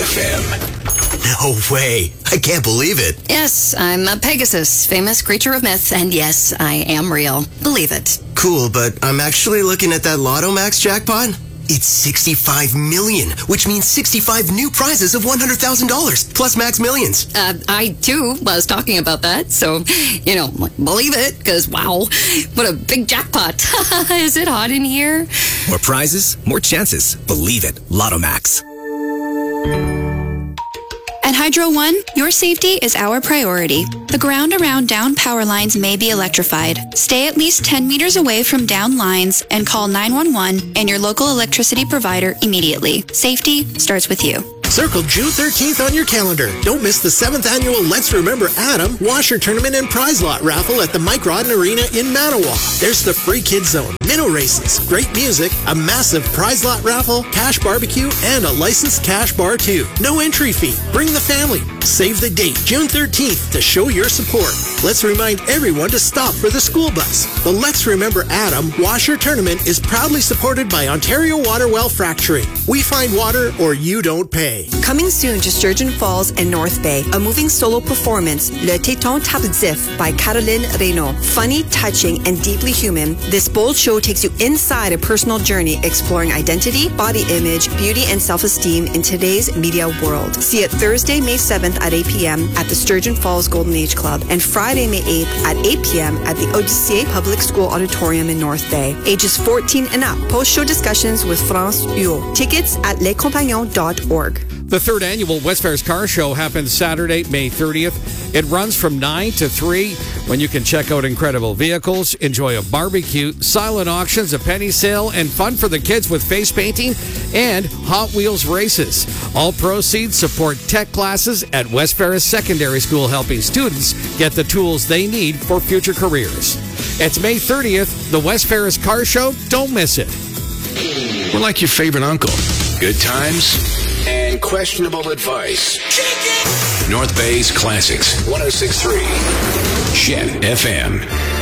FM. No way. I can't believe it. Yes, I'm a Pegasus, famous creature of myth, and yes, I am real. Believe it. Cool, but I'm actually looking at that Lotto Max jackpot. It's 65 million, which means 65 new prizes of $100,000, plus Max Millions. I, too, was talking about that, so, believe it, because, wow, what a big jackpot. Is it hot in here? More prizes, more chances. Believe it. Lotto Max. At Hydro One, your safety is our priority. The ground around down power lines may be electrified. Stay at least 10 meters away from down lines and call 911 and your local electricity provider immediately. Safety starts with you. Circle June 13th on your calendar. Don't miss the 7th annual Let's Remember Adam Washer Tournament and Prize Lot Raffle at the Mike Rodden Arena in Manawa. There's the free kids zone, minnow races, great music, a massive prize lot raffle, cash barbecue, and a licensed cash bar too. No entry fee. Bring the family. Save the date, June 13th, to show your support. Let's remind everyone to stop for the school bus. The Let's Remember Adam Washer Tournament is proudly supported by Ontario Water Well Fracturing. We find water or you don't pay. Coming soon to Sturgeon Falls and North Bay, a moving solo performance, Le Téton Tardif by Caroline Reynaud. Funny, touching, and deeply human, this bold show takes you inside a personal journey exploring identity, body image, beauty, and self-esteem in today's media world. See it Thursday, May 7th at 8 p.m. at the Sturgeon Falls Golden Age Club and Friday, May 8th at 8 p.m. at the Odyssey Public School Auditorium in North Bay. Ages 14 and up. Post-show discussions with France Huot. Tickets at lescompagnons.org. The third annual West Ferris Car Show happens Saturday, May 30th. It runs from 9 to 3 when you can check out incredible vehicles, enjoy a barbecue, silent auctions, a penny sale, and fun for the kids with face painting and Hot Wheels races. All proceeds support tech classes at West Ferris Secondary School, helping students get the tools they need for future careers. It's May 30th, the West Ferris Car Show. Don't miss it. We're like your favorite uncle. Good times and questionable advice. North Bay's Classics 106.3 Chet FM.